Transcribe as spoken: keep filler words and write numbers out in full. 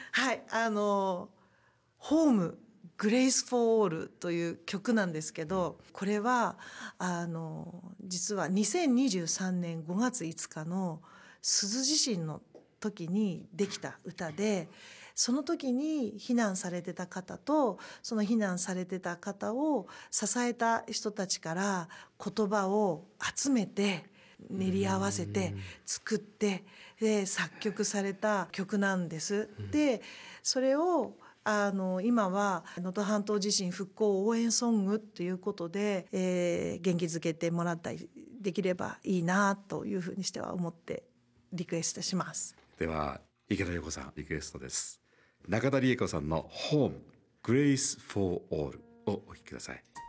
はい、あのホームグレイス・フォー・オールという曲なんですけど、これはあの実はにせんにじゅうさんねんごがついつかの珠洲地震の時にできた歌で、その時に避難されてた方とその避難されてた方を支えた人たちから言葉を集めて練り合わせて作ってで作曲された曲なんです。でそれをあの今は能登半島地震復興応援ソングということで、えー、元気づけてもらったりできればいいなというふうにしては思ってリクエストします。 では池田陽子さんリクエストです。中田理恵子さんのホームグレイスフォーオールをお聴きください。